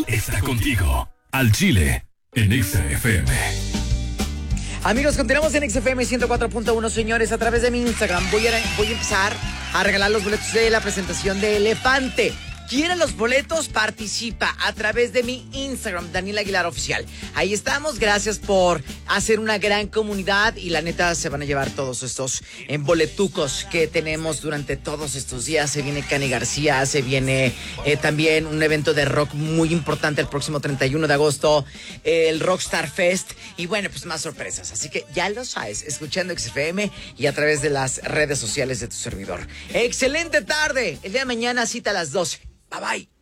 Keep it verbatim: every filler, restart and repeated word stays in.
está contigo. Al Chile, en Exa F M. Amigos, continuamos en X F M ciento cuatro punto uno, señores. A través de mi Instagram voy a, voy a empezar a regalar los boletos de la presentación de Elefante. ¿Quieren los boletos? Participa a través de mi Instagram, Daniel Aguilar Oficial. Ahí estamos. Gracias por hacer una gran comunidad. Y la neta, se van a llevar todos estos en boletucos que tenemos durante todos estos días. Se viene Cani García, se viene eh, también un evento de rock muy importante el próximo treinta y uno de agosto, eh, el Rockstar Fest. Y bueno, pues más sorpresas. Así que ya lo sabes, escuchando X F M y a través de las redes sociales de tu servidor. ¡Excelente tarde! El día de mañana, cita a las doce. Bye bye.